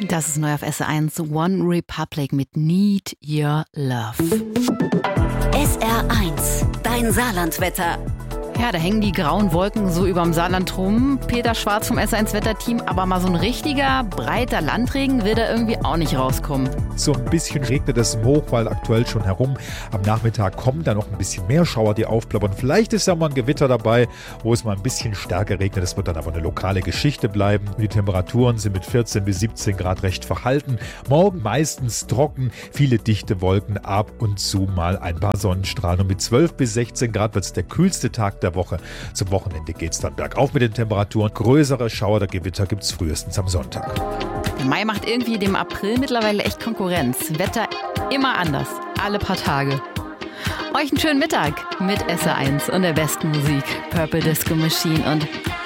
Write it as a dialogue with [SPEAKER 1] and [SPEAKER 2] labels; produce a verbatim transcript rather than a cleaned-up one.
[SPEAKER 1] Das ist neu auf S R eins. One Republic mit Need Your Love.
[SPEAKER 2] S R eins, dein Saarlandwetter.
[SPEAKER 1] Ja, da hängen die grauen Wolken so überm Saarland rum. Peter Schwarz vom S R eins Wetterteam, aber mal so ein richtiger, breiter Landregen will da irgendwie auch nicht rauskommen.
[SPEAKER 3] So ein bisschen regnet es im Hochwald aktuell schon herum. Am Nachmittag kommen da noch ein bisschen mehr Schauer, die aufplappern. Vielleicht ist da mal ein Gewitter dabei, wo es mal ein bisschen stärker regnet. Das wird dann aber eine lokale Geschichte bleiben. Die Temperaturen sind mit vierzehn bis siebzehn Grad recht verhalten. Morgen meistens trocken, viele dichte Wolken, ab und zu mal ein paar Sonnenstrahlen. Und mit zwölf bis sechzehn Grad wird es der kühlste Tag der Woche. Zum Wochenende geht es dann bergauf mit den Temperaturen. Größere Schauer der Gewitter gibt es frühestens am Sonntag.
[SPEAKER 1] Der Mai macht irgendwie dem April mittlerweile echt Konkurrenz. Wetter immer anders, alle paar Tage. Euch einen schönen Mittag mit S R eins und der besten Musik. Purple Disco Machine und